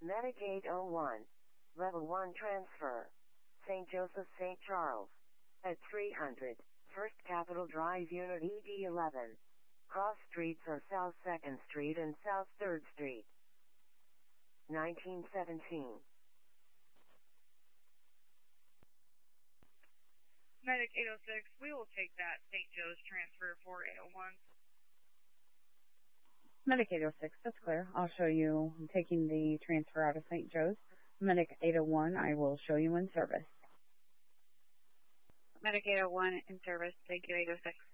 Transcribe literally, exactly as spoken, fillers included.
Medic eight oh one. Level one transfer. Saint Joseph, Saint Charles. At three hundred. First Capitol Drive, Unit E D eleven. Cross streets are South second Street and South third Street. nineteen seventeen. Medic eight oh six, we will take that Saint Joe's transfer for eight oh one. Medic eight oh six, that's clear. I'll show you I'm taking the transfer out of Saint Joe's. Medic eight oh one, I will show you in service. Medic eight oh one in service. Thank you, eight oh six.